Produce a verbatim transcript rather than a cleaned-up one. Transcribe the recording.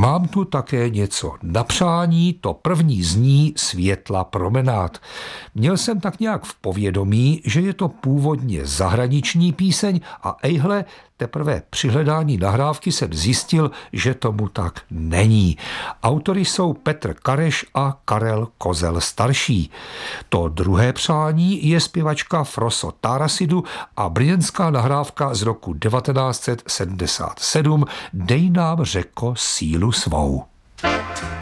mám tu také něco na přání, to první zní Světla promenád. Měl jsem tak nějak v povědomí, že je to původně zahraniční píseň a ejhle, teprve při hledání nahrávky jsem zjistil, že tomu tak není. Autory jsou Petr Kareš a Karel Kozel starší. To druhé přání je zpěvačka Froso Tarasidu a brněnská nahrávka z roku devatenáct set sedmdesát sedm Dej nám, řeko, sílu svou.